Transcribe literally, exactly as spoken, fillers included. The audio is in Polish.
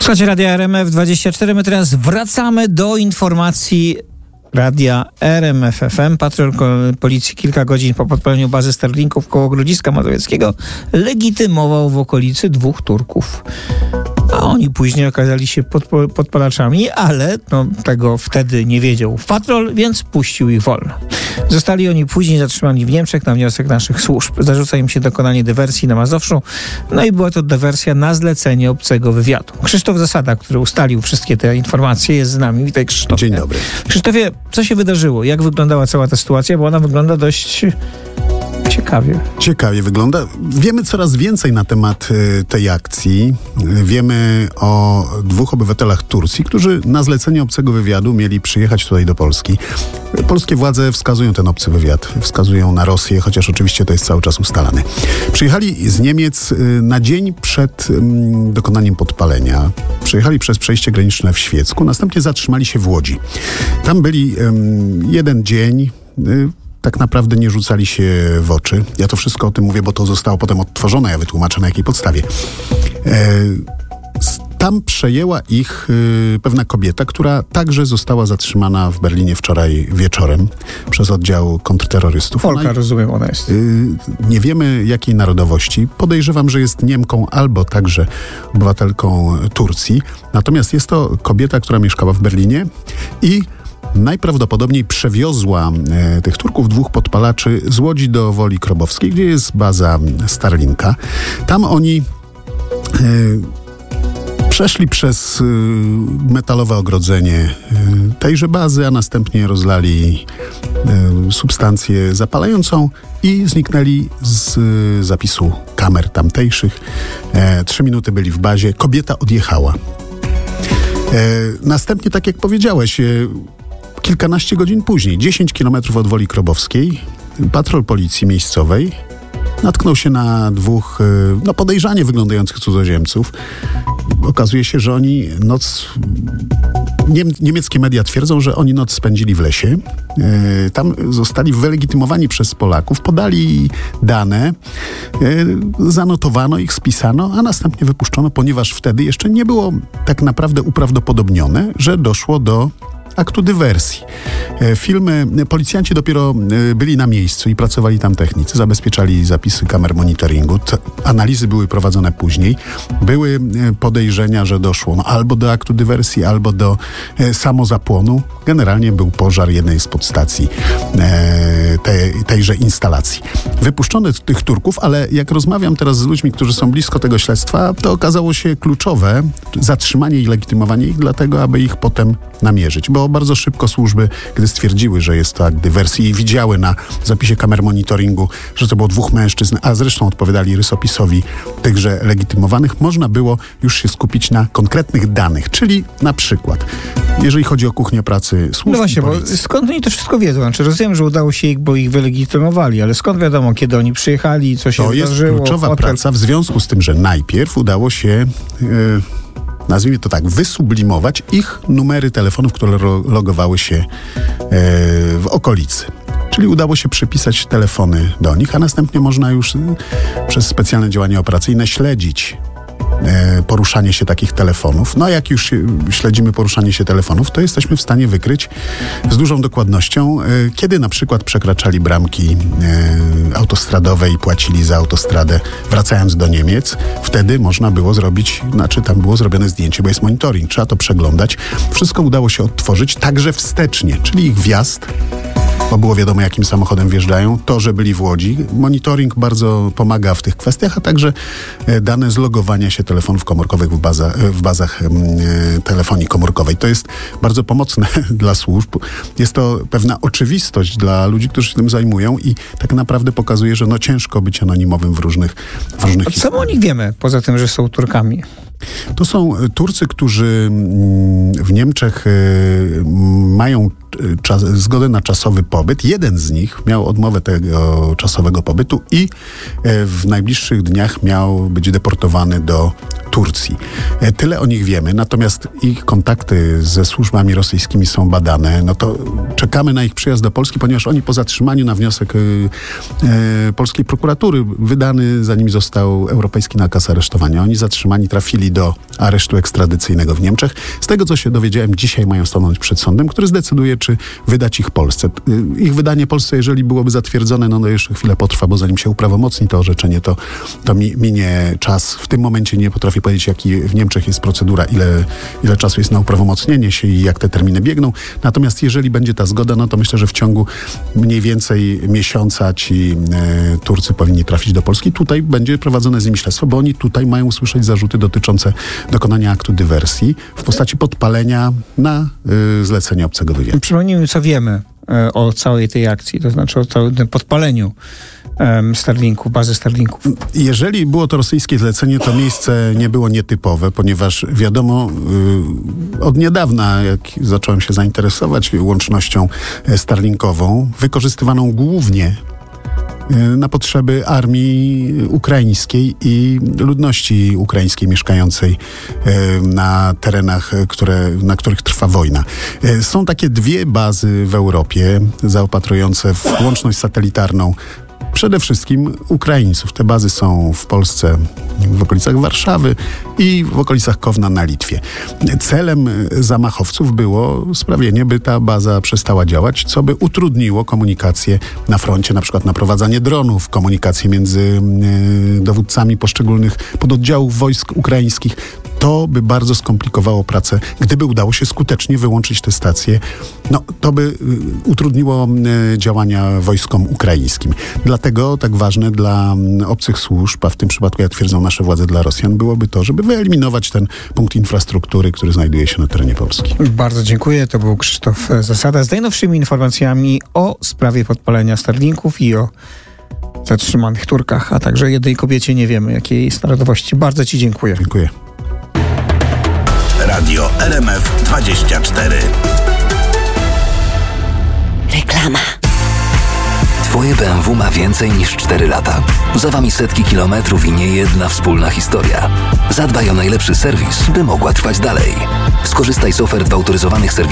Słuchajcie Radia R M F dwadzieścia cztery. My teraz wracamy do informacji Radia R M F F M. Patrol policji kilka godzin po podpaleniu bazy Starlinków koło Grodziska Mazowieckiego legitymował w okolicy dwóch Turków. A oni później okazali się podpo- podpalaczami, ale no, tego wtedy nie wiedział patrol, więc puścił ich wolno. Zostali oni później zatrzymani w Niemczech na wniosek naszych służb. Zarzuca im się dokonanie dywersji na Mazowszu. No i była to dywersja na zlecenie obcego wywiadu. Krzysztof Zasada, który ustalił wszystkie te informacje, jest z nami. Witaj, Krzysztofie. Dzień dobry. Krzysztofie, co się wydarzyło? Jak wyglądała cała ta sytuacja? Bo ona wygląda dość ciekawie. Ciekawie wygląda. Wiemy coraz więcej na temat y, tej akcji. Wiemy o dwóch obywatelach Turcji, którzy na zlecenie obcego wywiadu mieli przyjechać tutaj do Polski. Polskie władze wskazują ten obcy wywiad. Wskazują na Rosję, chociaż oczywiście to jest cały czas ustalane. Przyjechali z Niemiec y, na dzień przed y, dokonaniem podpalenia. Przyjechali przez przejście graniczne w Świecku. Następnie zatrzymali się w Łodzi. Tam byli y, jeden dzień. Y, tak naprawdę nie rzucali się w oczy. Ja to wszystko o tym mówię, bo to zostało potem odtworzone. Ja wytłumaczę, na jakiej podstawie. E, tam przejęła ich y, pewna kobieta, która także została zatrzymana w Berlinie wczoraj wieczorem przez oddział kontrterrorystów. Polka, ona, rozumiem, ona jest. Y, nie wiemy jakiej narodowości. Podejrzewam, że jest Niemką albo także obywatelką Turcji. Natomiast jest to kobieta, która mieszkała w Berlinie i najprawdopodobniej przewiozła e, tych Turków, dwóch podpalaczy z Łodzi do Woli Krobowskiej, gdzie jest baza Starlinka. Tam oni e, przeszli przez e, metalowe ogrodzenie e, tejże bazy, a następnie rozlali e, substancję zapalającą i zniknęli z e, zapisu kamer tamtejszych. E, trzy minuty byli w bazie. Kobieta odjechała. E, następnie, tak jak powiedziałeś, e, kilkanaście godzin później, dziesięć kilometrów od Woli Krobowskiej, patrol policji miejscowej natknął się na dwóch no, podejrzanie wyglądających cudzoziemców. Okazuje się, że oni noc... Niem, niemieckie media twierdzą, że oni noc spędzili w lesie. E, tam zostali wylegitymowani przez Polaków, podali dane, e, zanotowano ich, spisano, a następnie wypuszczono, ponieważ wtedy jeszcze nie było tak naprawdę uprawdopodobnione, że doszło do aktu dywersji. Filmy, policjanci dopiero byli na miejscu i pracowali tam technicy, zabezpieczali zapisy kamer monitoringu. Te analizy były prowadzone później. Były podejrzenia, że doszło no, albo do aktu dywersji, albo do e, samozapłonu. Generalnie był pożar jednej z podstacji e, tej, tejże instalacji. Wypuszczono tych Turków, ale jak rozmawiam teraz z ludźmi, którzy są blisko tego śledztwa, to okazało się kluczowe zatrzymanie i legitymowanie ich dlatego, aby ich potem namierzyć, bo bardzo szybko służby, gdy stwierdziły, że jest to akt dywersji i widziały na zapisie kamer monitoringu, że to było dwóch mężczyzn, a zresztą odpowiadali rysopisowi tychże legitymowanych, można było już się skupić na konkretnych danych, czyli na przykład, jeżeli chodzi o kuchnię pracy służb. No właśnie, bo skąd oni to wszystko wiedzą? Znaczy, rozumiem, że udało się ich, bo ich wylegitymowali, ale skąd wiadomo, kiedy oni przyjechali, co się to wydarzyło? To jest kluczowa hotel... praca w związku z tym, że najpierw udało się... Yy, nazwijmy to tak, wysublimować ich numery telefonów, które logowały się e, w okolicy. Czyli udało się przypisać telefony do nich, a następnie można już e, przez specjalne działania operacyjne śledzić e, poruszanie się takich telefonów. No a jak już śledzimy poruszanie się telefonów, to jesteśmy w stanie wykryć z dużą dokładnością, e, kiedy na przykład przekraczali bramki e, autostradowe i płacili za autostradę wracając do Niemiec. Wtedy można było zrobić, znaczy tam było zrobione zdjęcie, bo jest monitoring, trzeba to przeglądać. Wszystko udało się odtworzyć także wstecznie, czyli ich wjazd, bo było wiadomo, jakim samochodem wjeżdżają, to, że byli w Łodzi. Monitoring bardzo pomaga w tych kwestiach, a także dane z logowania się telefonów komórkowych w, baza, w bazach e, telefonii komórkowej. To jest bardzo pomocne dla służb. Jest to pewna oczywistość dla ludzi, którzy się tym zajmują i tak naprawdę pokazuje, że no ciężko być anonimowym w różnych, w różnych A co my o nich wiemy, poza tym, że są Turkami? To są Turcy, którzy w Niemczech mają czas, zgodę na czasowy pobyt. Jeden z nich miał odmowę tego czasowego pobytu i w najbliższych dniach miał być deportowany do Turcji. Tyle o nich wiemy, natomiast ich kontakty ze służbami rosyjskimi są badane. No to czekamy na ich przyjazd do Polski, ponieważ oni po zatrzymaniu na wniosek e, polskiej prokuratury, wydany zanim został europejski nakaz aresztowania, oni zatrzymani trafili do aresztu ekstradycyjnego w Niemczech. Z tego, co się dowiedziałem, dzisiaj mają stanąć przed sądem, który zdecyduje, czy wydać ich Polsce. Ich wydanie Polsce, jeżeli byłoby zatwierdzone, no, no jeszcze chwilę potrwa, bo zanim się uprawomocni to orzeczenie, to, to mi, minie czas. W tym momencie nie potrafię powiedzieć, jaki w Niemczech jest procedura, ile, ile czasu jest na uprawomocnienie się i jak te terminy biegną. Natomiast jeżeli będzie ta zgoda, no to myślę, że w ciągu mniej więcej miesiąca ci e, Turcy powinni trafić do Polski. Tutaj będzie prowadzone z nimi śledztwo, bo oni tutaj mają usłyszeć zarzuty dotyczące dokonania aktu dywersji w postaci podpalenia na y, zlecenie obcego wywiadu. Przypomnijmy, co wiemy y, o całej tej akcji, to znaczy o całym tym podpaleniu y, Starlinków, bazy Starlinków. Jeżeli było to rosyjskie zlecenie, to miejsce nie było nietypowe, ponieważ wiadomo y, od niedawna, jak zacząłem się zainteresować łącznością starlinkową, wykorzystywaną głównie na potrzeby armii ukraińskiej i ludności ukraińskiej mieszkającej na terenach, które, na których trwa wojna. Są takie dwie bazy w Europie zaopatrujące w łączność satelitarną przede wszystkim Ukraińców. Te bazy są w Polsce, w okolicach Warszawy i w okolicach Kowna na Litwie. Celem zamachowców było sprawienie, by ta baza przestała działać, co by utrudniło komunikację na froncie, na przykład naprowadzanie dronów, komunikację między dowódcami poszczególnych pododdziałów wojsk ukraińskich. To by bardzo skomplikowało pracę. Gdyby udało się skutecznie wyłączyć te stacje, no to by utrudniło działania wojskom ukraińskim. Dlatego tak ważne dla obcych służb, a w tym przypadku, jak twierdzą nasze władze, dla Rosjan, byłoby to, żeby wyeliminować ten punkt infrastruktury, który znajduje się na terenie Polski. Bardzo dziękuję. To był Krzysztof Zasada z najnowszymi informacjami o sprawie podpalenia Starlinków i o zatrzymanych Turkach, a także jednej kobiecie, nie wiemy jakiej jest narodowości. Bardzo Ci dziękuję. Dziękuję. Radio R M F dwadzieścia cztery. Reklama. Twoje B M W ma więcej niż cztery lata. Za wami setki kilometrów i nie jedna wspólna historia. Zadbaj o najlepszy serwis, by mogła trwać dalej. Skorzystaj z ofert w autoryzowanych serwisach